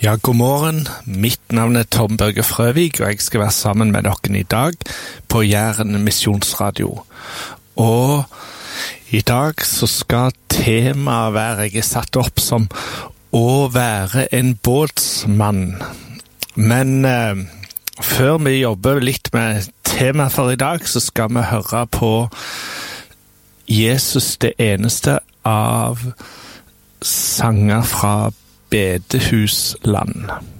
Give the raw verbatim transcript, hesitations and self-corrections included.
Ja, god morgen. Mitt navn er Tom Børge Frøvig, og jeg skal være sammen med dere i dag på Jæren Misjonsradio. Og i dag så skal temaet være, jeg er satt opp som å være en båtsmann. Men eh, før vi jobber litt med temaet for i dag, så skal vi høre på Jesus det eneste av sanger fra Bedehusland.